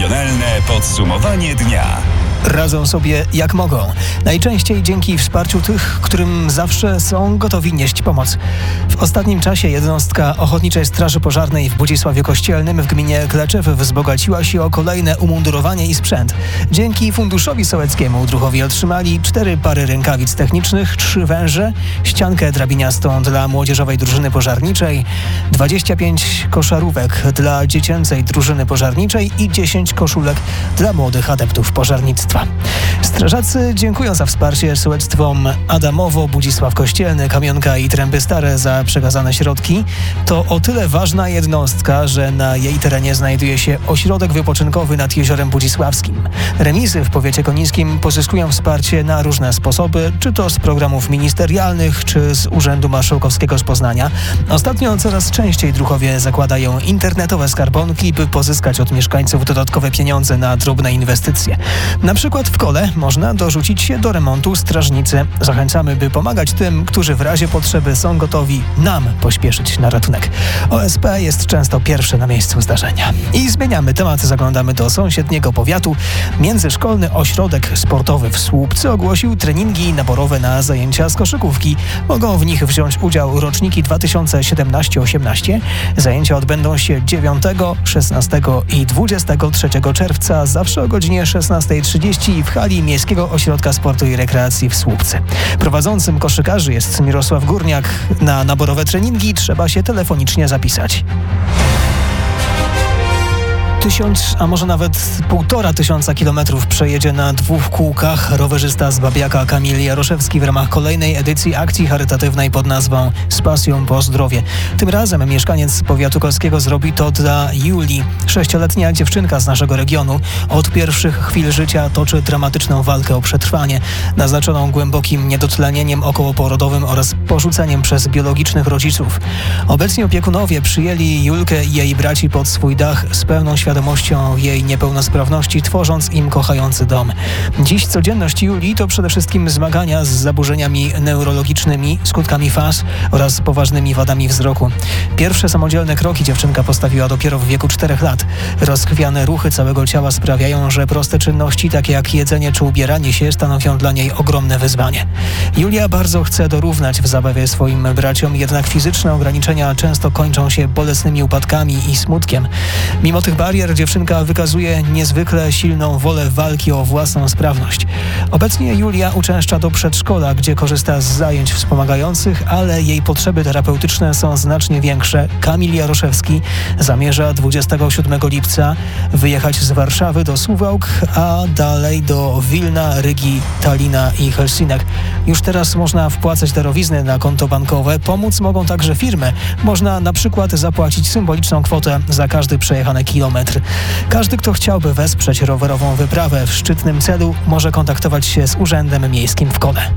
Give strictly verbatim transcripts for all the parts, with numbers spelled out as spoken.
Profesjonalne podsumowanie dnia. Radzą sobie jak mogą. Najczęściej dzięki wsparciu tych, którym zawsze są gotowi nieść pomoc. W ostatnim czasie jednostka Ochotniczej Straży Pożarnej w Budzisławie Kościelnym w gminie Kleczew wzbogaciła się o kolejne umundurowanie i sprzęt. Dzięki Funduszowi Sołeckiemu druhowie otrzymali cztery pary rękawic technicznych, trzy węże, ściankę drabiniastą dla młodzieżowej drużyny pożarniczej, dwadzieścia pięć koszarówek dla dziecięcej drużyny pożarniczej i dziesięć koszulek dla młodych adeptów pożarnictwa. Strażacy dziękują za wsparcie sołectwom Adamowo, Budzisław Kościelny, Kamionka i Tręby Stare za przekazane środki. To o tyle ważna jednostka, że na jej terenie znajduje się ośrodek wypoczynkowy nad Jeziorem Budzisławskim. Remizy w powiecie konińskim pozyskują wsparcie na różne sposoby, czy to z programów ministerialnych, czy z Urzędu Marszałkowskiego z Poznania. Ostatnio coraz częściej druhowie zakładają internetowe skarbonki, by pozyskać od mieszkańców dodatkowe pieniądze na drobne inwestycje. Na przykład w Kole można dorzucić się do remontu strażnicy. Zachęcamy, by pomagać tym, którzy w razie potrzeby są gotowi nam pośpieszyć na ratunek. O S P jest często pierwsze na miejscu zdarzenia. I zmieniamy temat, zaglądamy do sąsiedniego powiatu. Międzyszkolny Ośrodek Sportowy w Słupcy ogłosił treningi naborowe na zajęcia z koszykówki. Mogą w nich wziąć udział roczniki dwa tysiące siedemnaście osiemnaście. Zajęcia odbędą się dziewiątego, szesnastego i dwudziestego trzeciego czerwca, zawsze o godzinie szesnastej trzydzieści w hali Miejskiego Ośrodka Sportu i Rekreacji w Słupcy. Prowadzącym koszykarzy jest Mirosław Górniak. Na naborowe treningi trzeba się telefonicznie zapisać. Tysiąc, a może nawet półtora tysiąca kilometrów przejedzie na dwóch kółkach rowerzysta z Babiaka Kamil Jaroszewski w ramach kolejnej edycji akcji charytatywnej pod nazwą Z pasją po zdrowie. Tym razem mieszkaniec powiatu kolskiego zrobi to dla Julii. Sześcioletnia dziewczynka z naszego regionu od pierwszych chwil życia toczy dramatyczną walkę o przetrwanie, naznaczoną głębokim niedotlenieniem okołoporodowym oraz porzuceniem przez biologicznych rodziców. Obecni opiekunowie przyjęli Julkę i jej braci pod swój dach z pełną świadomością jej niepełnosprawności, tworząc im kochający dom. Dziś codzienność Julii to przede wszystkim zmagania z zaburzeniami neurologicznymi, skutkami faz oraz poważnymi wadami wzroku. Pierwsze samodzielne kroki dziewczynka postawiła dopiero w wieku czterech lat. Rozchwiane ruchy całego ciała sprawiają, że proste czynności, takie jak jedzenie czy ubieranie się, stanowią dla niej ogromne wyzwanie. Julia bardzo chce dorównać w zabawie swoim braciom, jednak fizyczne ograniczenia często kończą się bolesnymi upadkami i smutkiem. Mimo tych barier dziewczynka wykazuje niezwykle silną wolę walki o własną sprawność. Obecnie Julia uczęszcza do przedszkola, gdzie korzysta z zajęć wspomagających, ale jej potrzeby terapeutyczne są znacznie większe. Kamil Jaroszewski zamierza dwudziestego siódmego lipca wyjechać z Warszawy do Suwałk, a dalej do Wilna, Rygi, Tallina i Helsinek. Już teraz można wpłacać darowizny na konto bankowe. Pomóc mogą także firmy. Można na przykład zapłacić symboliczną kwotę za każdy przejechany kilometr. Każdy, kto chciałby wesprzeć rowerową wyprawę w szczytnym celu, może kontaktować się z Urzędem Miejskim w Kole.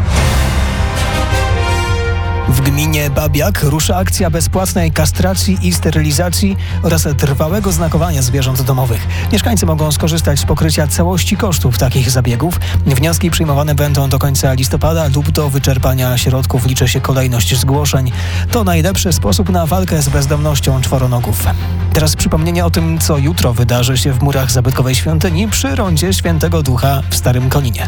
W gminie Babiak rusza akcja bezpłatnej kastracji i sterylizacji oraz trwałego znakowania zwierząt domowych. Mieszkańcy mogą skorzystać z pokrycia całości kosztów takich zabiegów. Wnioski przyjmowane będą do końca listopada lub do wyczerpania środków liczy się kolejność zgłoszeń. To najlepszy sposób na walkę z bezdomnością czworonogów. Teraz przypomnienie o tym, co jutro wydarzy się w murach zabytkowej świątyni przy rondzie Świętego Ducha w Starym Koninie.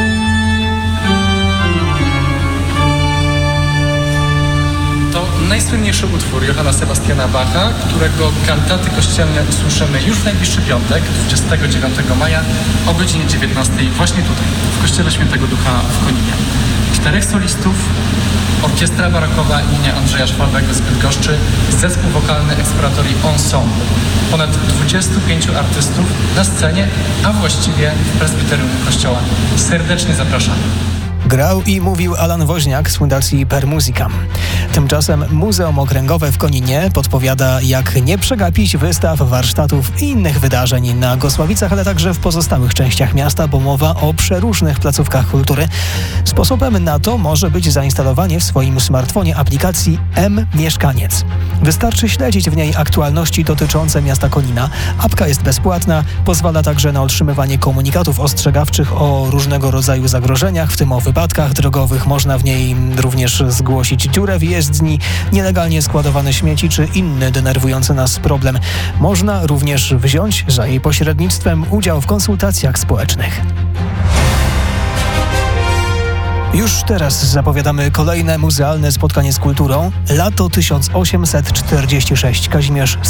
Najsłynniejszy utwór Johanna Sebastiana Bacha, którego kantaty kościelne usłyszymy już w najbliższy piątek, dwudziestego dziewiątego maja o godzinie dziewiętnastej właśnie tutaj, w Kościele Świętego Ducha w Koninie. Czterech solistów, orkiestra barokowa imienia Andrzeja Szwabego z Bydgoszczy, zespół wokalny Exploratory Ensemble. Ponad dwudziestu pięciu artystów na scenie, a właściwie w prezbiterium kościoła. Serdecznie zapraszamy. Grał i mówił Alan Woźniak z Fundacji Per Musica. Tymczasem Muzeum Okręgowe w Koninie podpowiada, jak nie przegapić wystaw, warsztatów i innych wydarzeń na Gosławicach, ale także w pozostałych częściach miasta, bo mowa o przeróżnych placówkach kultury. Sposobem na to może być zainstalowanie w swoim smartfonie aplikacji M-Mieszkaniec. Wystarczy śledzić w niej aktualności dotyczące miasta Konina. Apka jest bezpłatna, pozwala także na otrzymywanie komunikatów ostrzegawczych o różnego rodzaju zagrożeniach, w tym o wypadkach wypadkach drogowych. Można w niej również zgłosić dziurę w jezdni, nielegalnie składowane śmieci czy inny denerwujący nas problem. Można również wziąć za jej pośrednictwem udział w konsultacjach społecznych. Już teraz zapowiadamy kolejne muzealne spotkanie z kulturą. Lato tysiąc osiemset czterdziesty sześć. Kazimierz